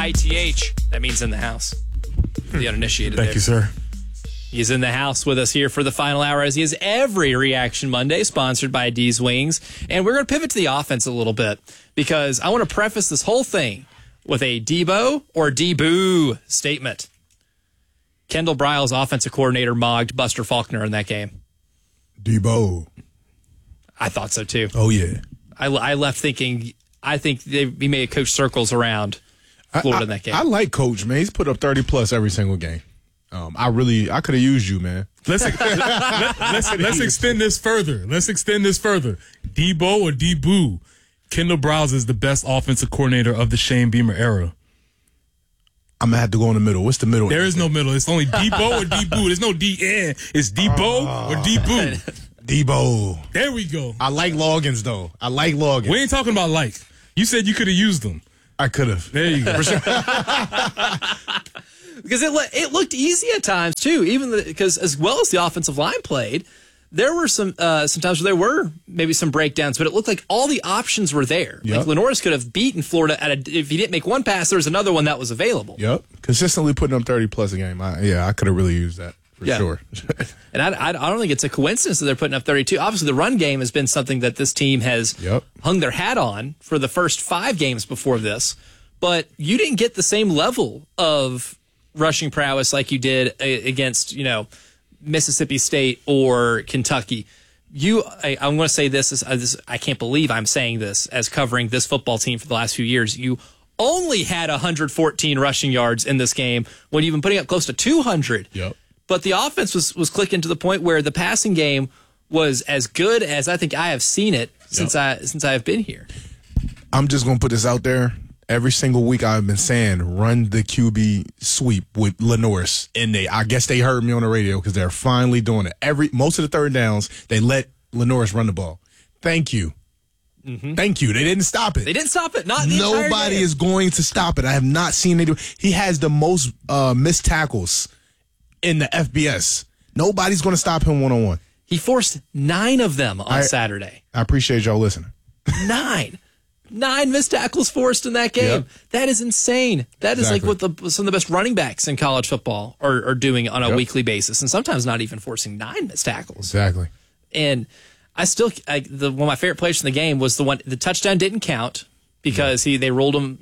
ITH. That means in the house. For the uninitiated. Thank you, sir. He's in the house with us here for the final hour, as he is every Reaction Monday, sponsored by D's Wings. And we're going to pivot to the offense a little bit, because I want to preface this whole thing with a Debo or D-Boo statement. Kendall Briles, offensive coordinator, mogged Buster Faulkner in that game. Debo. I thought so, too. Oh, yeah. I left thinking, I think he may have coached circles around Florida in that game. I like Coach, man. He's put up 30-plus every single game. I could have used you, man. Let's extend this further. Debo or D-Boo? Kendall Briles is the best offensive coordinator of the Shane Beamer era. I'm going to have to go in the middle. What's the middle? There is no middle. It's only Debo or D-Boo. There's no D-N. It's Debo or D-Boo. Debo. There we go. I like logins, though. We ain't talking about like. You said you could have used them. I could have. There you go. For sure. Because it looked easy at times, too, even because as well as the offensive line played, there were some times where there were maybe some breakdowns, but it looked like all the options were there. Yep. Like Lenoris could have beaten Florida if he didn't make one pass, there was another one that was available. Yep. Consistently putting up 30-plus a game. I could have really used that for sure. And I don't think it's a coincidence that they're putting up 32. Obviously, the run game has been something that this team has hung their hat on for the first 5 games before this, but you didn't get the same level of rushing prowess like you did against, Mississippi State or Kentucky. I'm going to say this, I can't believe I'm saying this as covering this football team for the last few years. You only had 114 rushing yards in this game when you've been putting up close to 200. Yep. But the offense was clicking to the point where the passing game was as good as I think I have seen it since I have been here. I'm just going to put this out there. Every single week I've been saying, run the QB sweep with Lenoris. And I guess they heard me on the radio because they're finally doing it. Most of the third downs, they let Lenoris run the ball. Thank you. Mm-hmm. Thank you. They didn't stop it. They didn't stop it. Not the entire Nobody game. is going to stop it. I have not seen it. He has the most missed tackles in the FBS. Nobody's going to stop him one-on-one. He forced 9 of them on Saturday. I appreciate y'all listening. 9 missed tackles forced in that game. Yep. That is insane. That is like what some of the best running backs in college football are doing on a weekly basis, and sometimes not even forcing 9 missed tackles. Exactly. And one of my favorite plays in the game was the touchdown didn't count because they rolled him,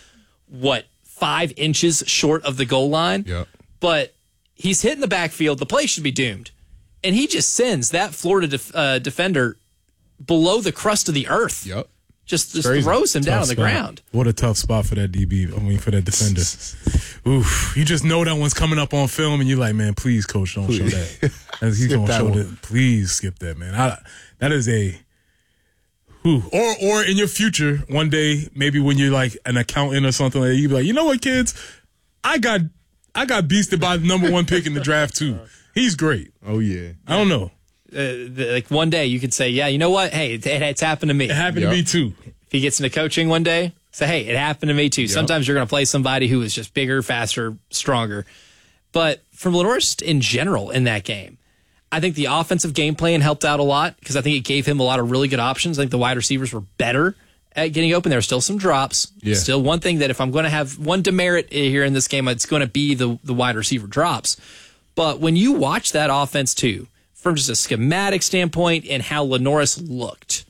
5 inches short of the goal line. Yep. But he's hitting the backfield. The play should be doomed. And he just sends that Florida defender below the crust of the earth. Yep. Just throws him down on the ground. What a tough spot for that DB. For that defender. Oof. You just know that one's coming up on film, and you're like, man, please, coach, don't show that. He's going to show that. Please skip that, man. That is a. Or in your future, one day, maybe when you're like an accountant or something like that, you be like, you know what, kids? I got beasted by the number 1 pick in the draft, too. He's great. Oh, yeah. I don't know. Like one day you could say, yeah, you know what? Hey, it's happened to me. It happened to me too. If he gets into coaching one day, say, hey, it happened to me too. Yep. Sometimes you're going to play somebody who is just bigger, faster, stronger. But from Lenoris in general in that game, I think the offensive game plan helped out a lot because I think it gave him a lot of really good options. I think the wide receivers were better at getting open. There were still some drops. Yeah. Still one thing that if I'm going to have one demerit here in this game, it's going to be the wide receiver drops. But when you watch that offense too, from just a schematic standpoint and how Lenoris looked,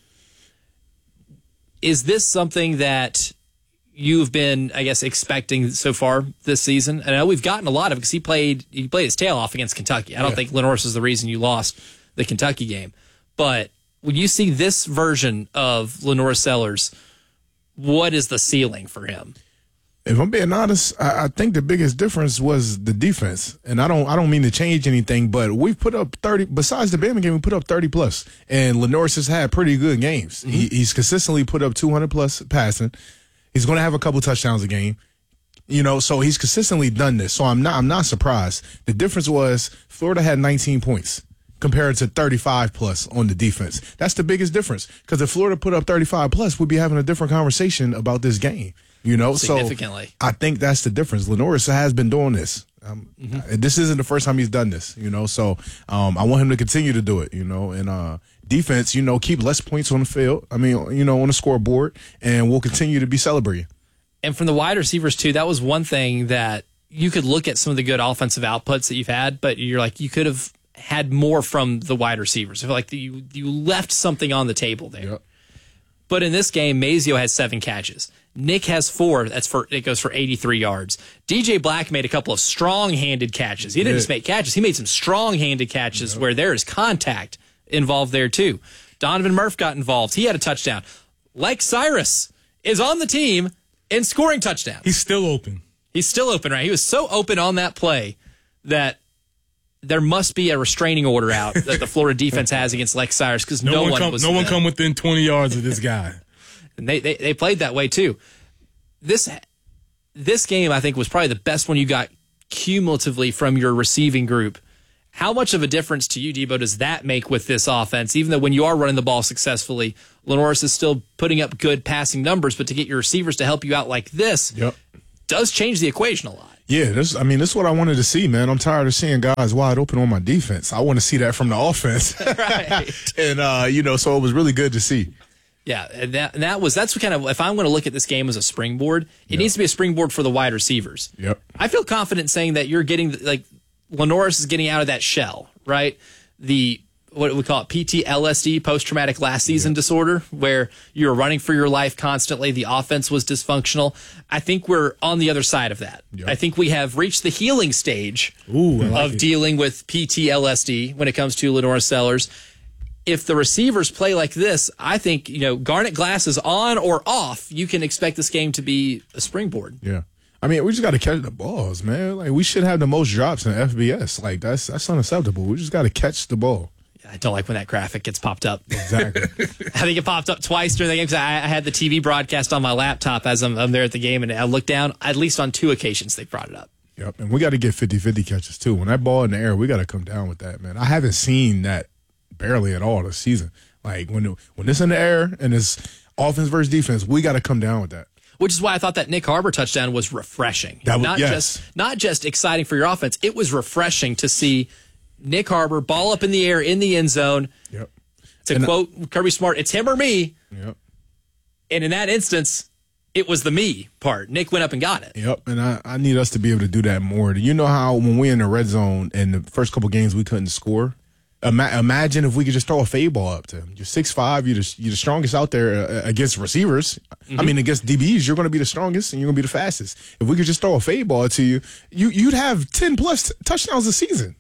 is this something that you've been, I guess, expecting so far this season? I know we've gotten a lot of it because he played his tail off against Kentucky. I don't think Lenoris is the reason you lost the Kentucky game. But when you see this version of Lenoris Sellers, what is the ceiling for him? If I'm being honest, I think the biggest difference was the defense. And I don't mean to change anything, but we've put up 30, besides the Bama game, we put up 30 plus. And Lenoris has had pretty good games. Mm-hmm. He's consistently put up 200 plus passing. He's going to have a couple touchdowns a game. So he's consistently done this. So I'm not surprised. The difference was Florida had 19 points compared to 35 plus on the defense. That's the biggest difference. Because if Florida put up 35 plus, we'd be having a different conversation about this game. Significantly. So I think that's the difference. Lenoris has been doing this. This isn't the first time he's done this, So I want him to continue to do it, And defense, keep less points on the field. On the scoreboard, and we'll continue to be celebrating. And from the wide receivers, too, that was one thing that you could look at some of the good offensive outputs that you've had, but you're like, you could have had more from the wide receivers. I feel like you left something on the table there. Yep. But in this game, Mazio has 7 catches. Nick has 4. It goes for 83 yards. DJ Black made a couple of strong-handed catches. He didn't just make catches. He made some strong-handed catches where there is contact involved there, too. Donovan Murph got involved. He had a touchdown. Lex Cyrus is on the team and scoring touchdowns. He's still open. He's still open, right? He was so open on that play that there must be a restraining order out that the Florida defense has against Lex Cyrus because no one come within 20 yards of this guy. And they played that way too. This game, I think, was probably the best one you got cumulatively from your receiving group. How much of a difference to you, Debo, does that make with this offense? Even though when you are running the ball successfully, Lenoris is still putting up good passing numbers, but to get your receivers to help you out like this does change the equation a lot. Yeah, this is what I wanted to see, man. I'm tired of seeing guys wide open on my defense. I want to see that from the offense. Right. And, so it was really good to see. Yeah, and that's kind of, if I'm going to look at this game as a springboard, it needs to be a springboard for the wide receivers. Yep. I feel confident saying that you're getting, like, Lenoris is getting out of that shell, right? What we call it, PTLSD, post-traumatic last season disorder, where you're running for your life constantly. The offense was dysfunctional. I think we're on the other side of that. Yep. I think we have reached the healing stage of dealing with PTLSD when it comes to Lenoris Sellers. If the receivers play like this, I think, Garnet Glass is on or off. You can expect this game to be a springboard. Yeah. I mean, we just got to catch the balls, man. Like, we should have the most drops in FBS. Like, that's unacceptable. We just got to catch the ball. I don't like when that graphic gets popped up. Exactly. I think it popped up twice during the game because I had the TV broadcast on my laptop as I'm there at the game, and I looked down. At least on 2 occasions, they brought it up. Yep, and we got to get 50-50 catches, too. When that ball in the air, we got to come down with that, man. I haven't seen that barely at all this season. Like, when it's in the air and it's offense versus defense, we got to come down with that. Which is why I thought that Nick Harbor touchdown was refreshing. Not just exciting for your offense. It was refreshing to see Nick Harbor, ball up in the air in the end zone. Yep. To quote Kirby Smart, it's him or me. Yep. And in that instance, it was the me part. Nick went up and got it. Yep. And I need us to be able to do that more. You know how when we're in the red zone and the first couple games we couldn't score? Imagine if we could just throw a fade ball up to him. You're 6'5", you're the strongest out there against receivers. Mm-hmm. I mean, against DBs, you're going to be the strongest and you're going to be the fastest. If we could just throw a fade ball to you, you'd have 10+ touchdowns a season.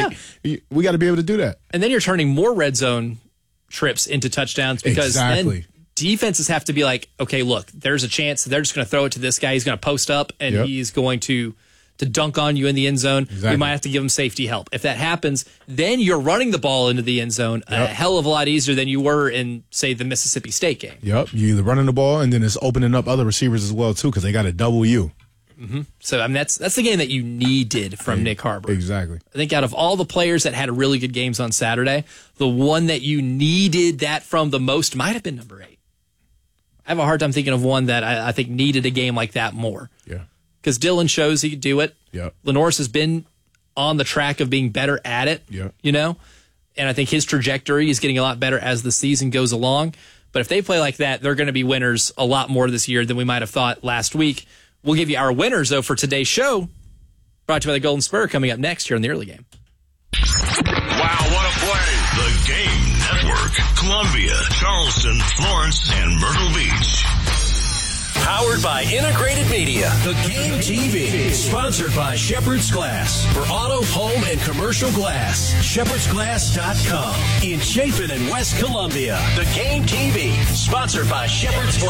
We got to be able to do that. And then you're turning more red zone trips into touchdowns because then defenses have to be like, okay, look, there's a chance they're just going to throw it to this guy. He's going to post up and he's going to dunk on you in the end zone. Exactly. We might have to give him safety help. If that happens, then you're running the ball into the end zone a hell of a lot easier than you were in, say, the Mississippi State game. Yep. You're either running the ball and then it's opening up other receivers as well, too, because they got to double you. Mm-hmm. So, I mean, that's the game that you needed from Nick Harbor. Exactly. I think out of all the players that had really good games on Saturday, the one that you needed that from the most might have been number 8. I have a hard time thinking of one that I think needed a game like that more. Yeah. Because Dylan shows he could do it. Yep. Lenoris has been on the track of being better at it. Yep. And I think his trajectory is getting a lot better as the season goes along. But if they play like that, they're going to be winners a lot more this year than we might have thought last week. We'll give you our winners, though, for today's show. Brought to you by the Golden Spur coming up next here in the early game. Wow, what a play. The Game Network. Columbia, Charleston, Florence, and Myrtle Beach. Powered by Integrated Media. The Game TV. Sponsored by Shepherd's Glass. For auto, home, and commercial glass. ShepherdsGlass.com. In Chapin and West Columbia. The Game TV. Sponsored by Shepherd's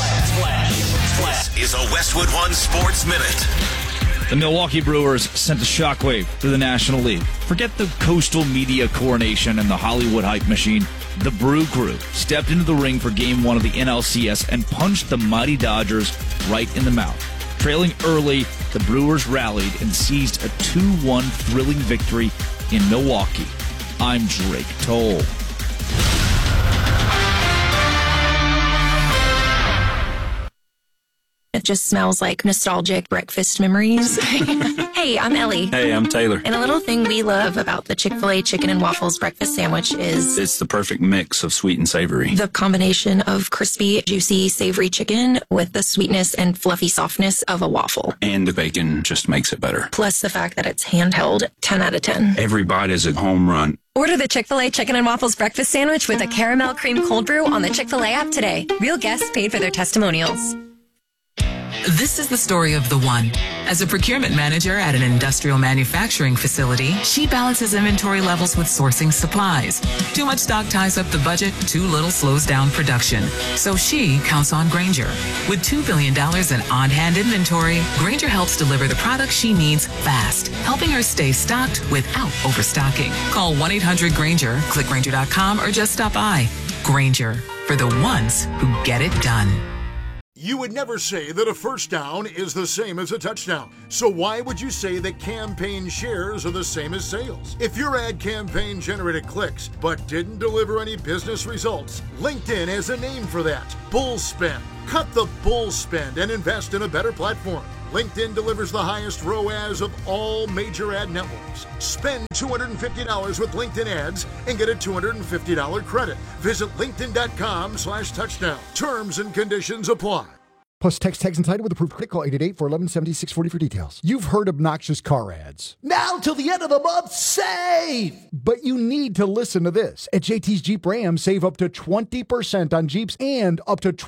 Glass. This is a Westwood One Sports Minute. The Milwaukee Brewers sent a shockwave through the National League. Forget the coastal media coronation and the Hollywood hype machine. The Brew Crew stepped into the ring for Game 1 of the NLCS and punched the mighty Dodgers right in the mouth. Trailing early, the Brewers rallied and seized a 2-1 thrilling victory in Milwaukee. I'm Drake Toll. It just smells like nostalgic breakfast memories. Hey, I'm Ellie. Hey, I'm Taylor. And a little thing we love about the Chick-fil-A Chicken and Waffles breakfast sandwich is it's the perfect mix of sweet and savory. The combination of crispy, juicy, savory chicken with the sweetness and fluffy softness of a waffle. And the bacon just makes it better. Plus the fact that it's handheld, 10 out of 10. Every bite is a home run. Order the Chick-fil-A Chicken and Waffles breakfast sandwich with a caramel cream cold brew on the Chick-fil-A app today. Real guests paid for their testimonials. This is the story of the one. As a procurement manager at an industrial manufacturing facility, she balances inventory levels with sourcing supplies. Too much stock ties up the budget, too little slows down production. So she counts on Grainger. With $2 billion in on-hand inventory, Grainger helps deliver the products she needs fast, helping her stay stocked without overstocking. Call 1-800-GRAINGER, click Grainger.com, or just stop by. Grainger, for the ones who get it done. You would never say that a first down is the same as a touchdown. So why would you say that campaign shares are the same as sales? If your ad campaign generated clicks but didn't deliver any business results, LinkedIn has a name for that: bull spend. Cut the bull spend and invest in a better platform. LinkedIn delivers the highest ROAS of all major ad networks. Spend $250 with LinkedIn ads and get a $250 credit. Visit linkedin.com/touchdown. Terms and conditions apply. Plus text tags and title with approved credit. Call 888-411-7640 for details. You've heard obnoxious car ads. Now till the end of the month, save! But you need to listen to this. At JT's Jeep Ram, save up to 20% on Jeeps and up to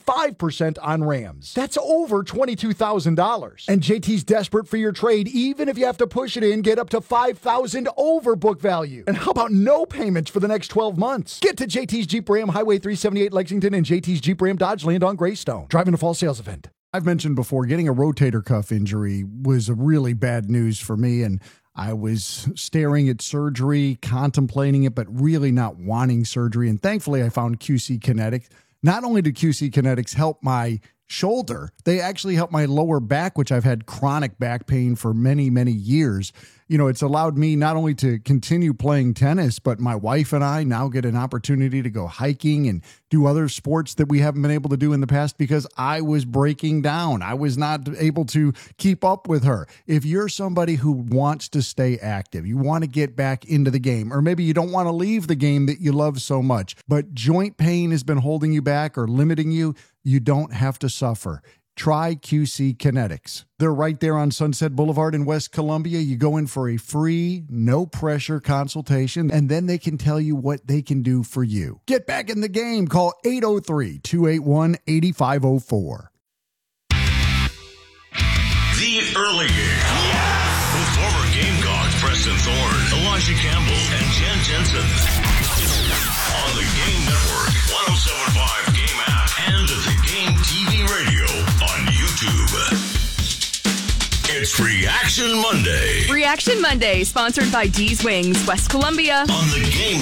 25% on Rams. That's over $22,000. And JT's desperate for your trade. Even if you have to push it in, get up to $5,000 over book value. And how about no payments for the next 12 months? Get to JT's Jeep Ram, Highway 378 Lexington, and JT's Jeep Ram Dodge Land on Greystone. Driving to Fall sales event. I've mentioned before, getting a rotator cuff injury was a really bad news for me, and I was staring at surgery, contemplating it, but really not wanting surgery. And thankfully, I found QC Kinetics. Not only did QC Kinetics help my shoulder, they actually helped my lower back, which I've had chronic back pain for many, many years. You know, it's allowed me not only to continue playing tennis, but my wife and I now get an opportunity to go hiking and do other sports that we haven't been able to do in the past because I was breaking down. I was not able to keep up with her. If you're somebody who wants to stay active, you want to get back into the game, or maybe you don't want to leave the game that you love so much, but joint pain has been holding you back or limiting you, you don't have to suffer. Try QC Kinetics. They're right there on Sunset Boulevard in West Columbia. You go in for a free, no-pressure consultation, and then they can tell you what they can do for you. Get back in the game. Call 803-281-8504. The Early Game. Yes! With former Gamecocks Preston Thorne, Elijah Campbell, and Jen Jensen. On the Game Network, 107.5 Game app, and the Game TV radio on YouTube. It's Reaction Monday. Reaction Monday, sponsored by D's Wings, West Columbia. On the Game